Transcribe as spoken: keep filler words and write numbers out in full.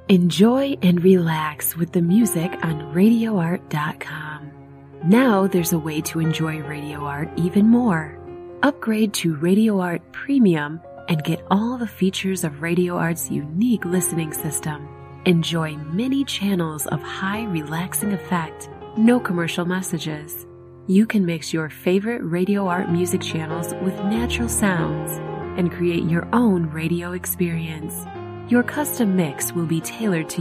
Enjoy and relax with the music on radio art dot com. Now there's a way to enjoy Radio Art even more. Upgrade to Radio Art Premium and get all the features of Radio Art's unique listening system. Enjoy many channels of high relaxing effect, no commercial messages. You can mix your favorite Radio Art music channels with natural sounds and create your own radio experience. Your custom mix will be tailored to